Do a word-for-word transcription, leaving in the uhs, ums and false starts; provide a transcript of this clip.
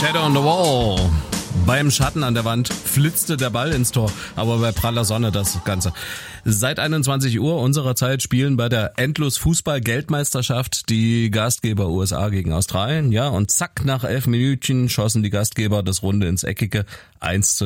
Shadow on the Wall. Beim Schatten an der Wand flitzte der Ball ins Tor, aber bei praller Sonne das Ganze. Seit einundzwanzig Uhr unserer Zeit spielen bei der Endlos-Fußball-Geldmeisterschaft die Gastgeber U S A gegen Australien. Ja, und zack, nach elf Minütchen schossen die Gastgeber das Runde ins Eckige eins zu